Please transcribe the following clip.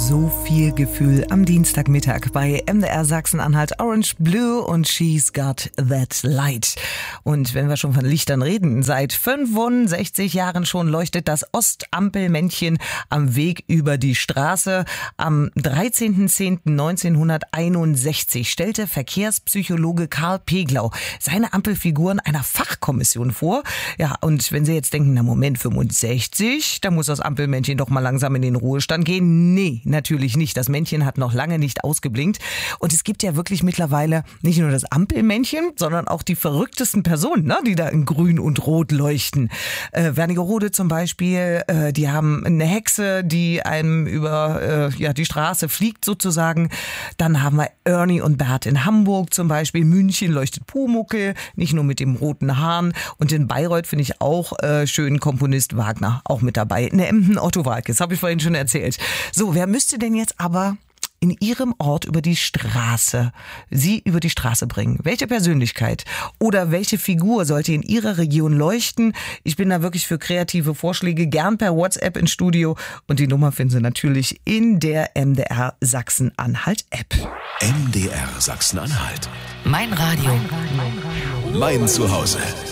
so viel Gefühl am Dienstagmittag bei MDR Sachsen-Anhalt. Orange Blue und She's Got That Light. Und wenn wir schon von Lichtern reden, seit 65 Jahren schon leuchtet das Ostampelmännchen am Weg über die Straße. Am 13.10.1961 stellte Verkehrspsychologe Karl Peglau seine Ampelfiguren einer Fachkommission vor. Ja, und wenn Sie jetzt denken, na Moment, 65, da muss das Ampelmännchen doch mal langsam in den Ruhestand gehen. Nee, natürlich nicht. Das Männchen hat noch lange nicht ausgeblinkt. Und es gibt ja wirklich mittlerweile nicht nur das Ampelmännchen, sondern auch die verrücktesten Personen, ne, die da in Grün und Rot leuchten. Wernigerode zum Beispiel, die haben eine Hexe, die einem über die Straße fliegt sozusagen. Dann haben wir Ernie und Bert in Hamburg zum Beispiel. München leuchtet Pumuckl, nicht nur mit dem roten Haaren. Und in Bayreuth finde ich auch schön Komponist Wagner auch mit dabei. In der Emden Otto Waalkes, habe ich vorhin schon erzählt. So, wer müsste denn jetzt aber in Ihrem Ort Sie über die Straße bringen? Welche Persönlichkeit oder welche Figur sollte in Ihrer Region leuchten? Ich bin da wirklich für kreative Vorschläge gern per WhatsApp ins Studio und die Nummer finden Sie natürlich in der MDR Sachsen-Anhalt App. MDR Sachsen-Anhalt. Mein Radio. Mein Zuhause.